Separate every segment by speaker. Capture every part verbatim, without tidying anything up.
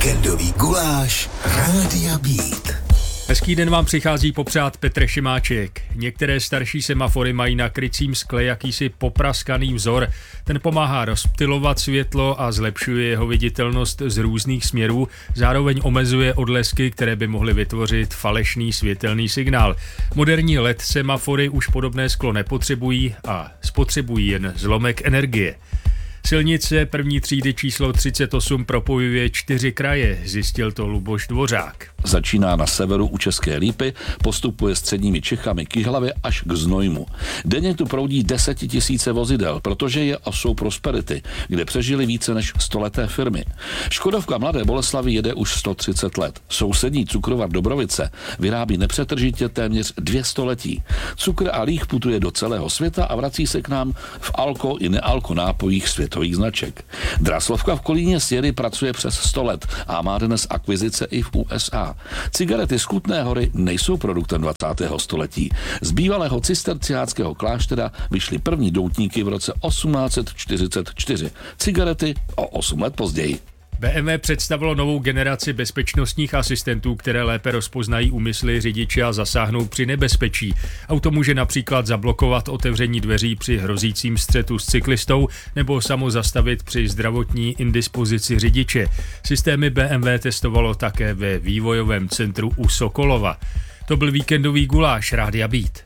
Speaker 1: Víkendový guláš Rádia Beat.
Speaker 2: Hezký den vám přichází popřát Petr Šimáček. Některé starší semafory mají na krycím skle jakýsi popraskaný vzor. Ten pomáhá rozptylovat světlo a zlepšuje jeho viditelnost z různých směrů. Zároveň omezuje odlesky, které by mohly vytvořit falešný světelný signál. Moderní L E D semafory už podobné sklo nepotřebují a spotřebují jen zlomek energie. Silnice první třídy číslo třicet osm propojuje čtyři kraje, zjistil to Luboš Dvořák.
Speaker 3: Začíná na severu u České Lípy, postupuje středními Čechami k Jihlavě až k Znojmu. Denně tu proudí desetitisíce vozidel, protože je osou Prosperity, kde přežili více než stoleté firmy. Škodovka Mladé Boleslavi jede už sto třicet let. Sousední cukrovar Dobrovice vyrábí nepřetržitě téměř dvě století. Cukr a líh putuje do celého světa a vrací se k nám v alko i nealko nápojích světových značek. Draslovka v Kolíně Sjery pracuje přes sto let a má dnes akvizice i v U S A. Cigarety z Kutné Hory nejsou produktem dvacátého století. Z bývalého cisterciáckého kláštera vyšly první doutníky v roce osmnáct set čtyřicet čtyři. Cigarety o osm let později.
Speaker 2: B M W představilo novou generaci bezpečnostních asistentů, které lépe rozpoznají úmysly řidiče a zasáhnou při nebezpečí. Auto může například zablokovat otevření dveří při hrozícím střetu s cyklistou nebo samo zastavit při zdravotní indispozici řidiče. Systémy B M W testovalo také ve vývojovém centru u Sokolova. To byl víkendový guláš Rádia Beat.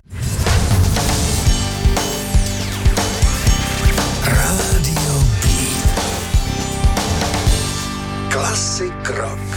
Speaker 1: Rádio Beat. Klasik rock.